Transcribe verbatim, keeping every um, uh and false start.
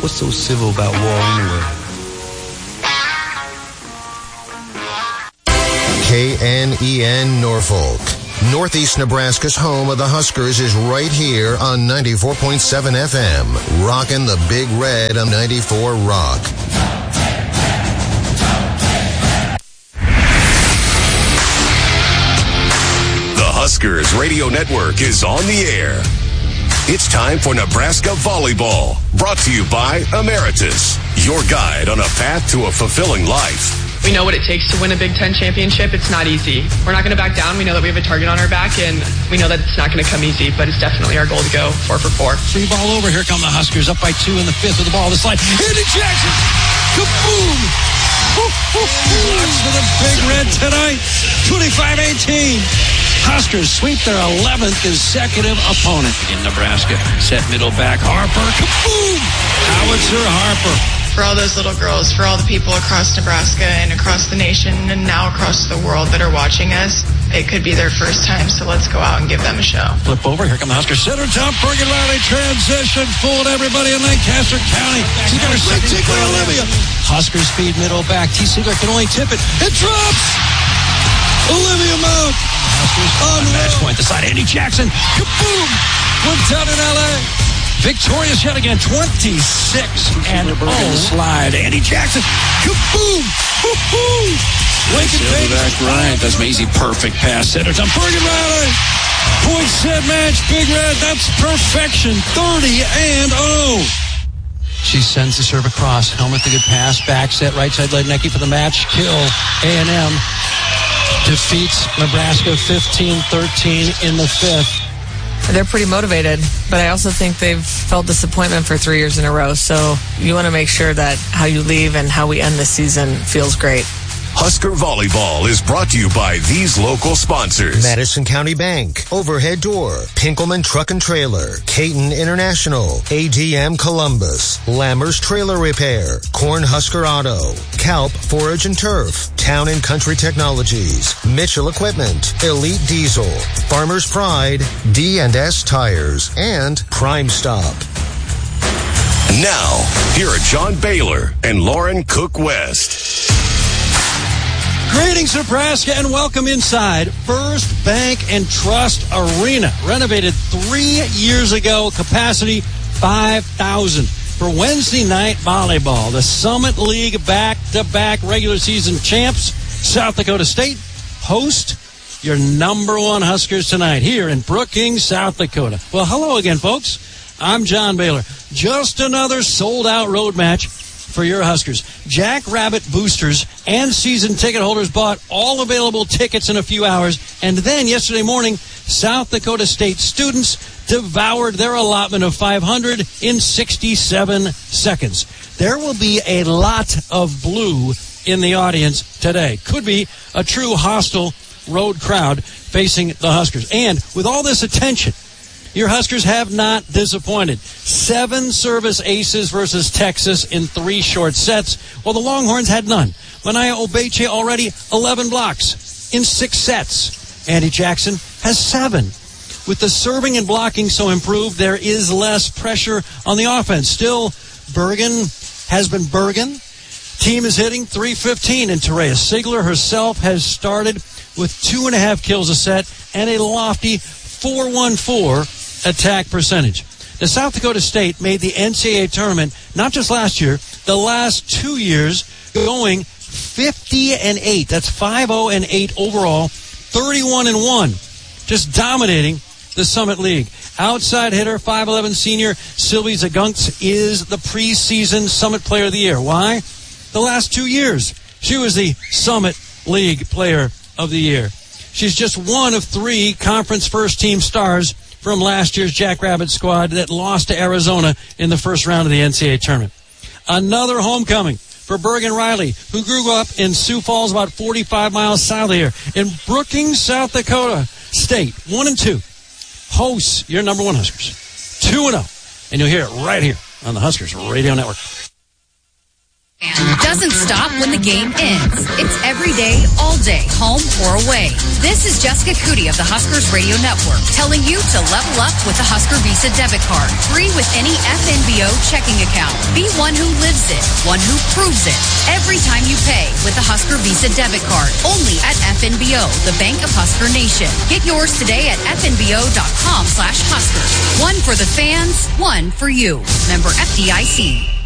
What's so civil about war anyway? K N E N Norfolk. Northeast Nebraska's home of the Huskers is right here on ninety-four point seven F M. Rockin' the Big Red on ninety-four Rock. The Huskers Radio Network is on the air. It's time for Nebraska Volleyball, brought to you by Emeritus, your guide on a path to a fulfilling life. We know what it takes to win a Big Ten championship. It's not easy. We're not going to back down. We know that we have a target on our back, and we know that it's not going to come easy, but it's definitely our goal to go four for four. Three ball over. Here come the Huskers, up by two in the fifth with the ball. The slide. Andy Jackson. Kaboom! Blocks for the Big Red tonight. twenty-five eighteen. Huskers sweep their eleventh consecutive opponent in Nebraska. Set middle back. Harper. Kaboom! Howitzer Harper. For all those little girls, for all the people across Nebraska and across the nation and now across the world that are watching us, it could be their first time, so let's go out and give them a show. Flip over. Here come the Huskers. Center top. Bergen Riley transition. Fooled everybody in Lancaster County. She's got her second tickler, Olivia. Huskers feed middle back. T. Siegler can only tip it. It drops. Olivia Mount. Huskers on match point. The side. Andy Jackson. Kaboom. One down in L A. Victorious yet again, twenty-six and oh. Slide. Andy Jackson. Kaboom. Woo-hoo. Lincoln Bates. Back right. That's Maisie. Perfect pass. Center time. Bergen Riley. Point set match. Big Red. That's perfection. thirty and oh. She sends the serve across. Helmet the good pass. Back set. Right side. Lednicki for the match. Kill. A and M defeats Nebraska fifteen thirteen in the fifth. They're pretty motivated, but I also think they've felt disappointment for three years in a row. So you want to make sure that how you leave and how we end the season feels great. Husker Volleyball is brought to you by these local sponsors. Madison County Bank, Overhead Door, Pinkelman Truck and Trailer, Caton International, A D M Columbus, Lammers Trailer Repair, Cornhusker Auto, Calp Forage and Turf, Town and Country Technologies, Mitchell Equipment, Elite Diesel, Farmers Pride, D and S Tires, and Prime Stop. Now, here are John Baylor and Lauren Cook West. Greetings, Nebraska, and welcome inside First Bank and Trust Arena. Renovated three years ago, capacity five thousand. For Wednesday night volleyball, the Summit League back-to-back regular season champs, South Dakota State, host your number one Huskers tonight here in Brookings, South Dakota. Well, hello again, folks. I'm John Baylor. Just another sold-out road match for your Huskers. Jackrabbit boosters and season ticket holders bought all available tickets in a few hours, and then yesterday morning, South Dakota State students devoured their allotment of five hundred in sixty-seven seconds. There will be a lot of blue in the audience today. Could be a true hostile road crowd facing the Huskers. And with all this attention, your Huskers have not disappointed. Seven service aces versus Texas in three short sets, while the Longhorns had none. Mania Obeche already eleven blocks in six sets. Andy Jackson has seven. With the serving and blocking so improved, there is less pressure on the offense. Still, Bergen has been Bergen. Team is hitting three fifteen, and Terea Siegler herself has started with two and a half kills a set and a lofty four one four attack percentage. The South Dakota State made the N C double A tournament not just last year, the last two years, going fifty and eight. That's five oh and eight overall, thirty-one and one. Just dominating the Summit League. Outside hitter, five eleven senior Sylvie Zagunks is the preseason Summit Player of the Year. Why? The last two years, she was the Summit League Player of the Year. She's just one of three conference first-team stars from last year's Jackrabbit squad that lost to Arizona in the first round of the N C double A tournament. Another homecoming for Bergen Riley, who grew up in Sioux Falls, about forty-five miles south of here, in Brookings, South Dakota State. One and two. Hosts your number one Huskers. Two and oh. And you'll hear it right here on the Huskers Radio Network. Doesn't stop when the game ends. It's every day, all day, home or away. This is Jessica Cootie of the Huskers Radio Network telling you to level up with the Husker Visa debit card. Free with any F N B O checking account. Be one who lives it, one who proves it. Every time you pay with the Husker Visa debit card. Only at F N B O, the Bank of Husker Nation. Get yours today at fnbo.com slash Huskers. One for the fans, one for you. Member F D I C.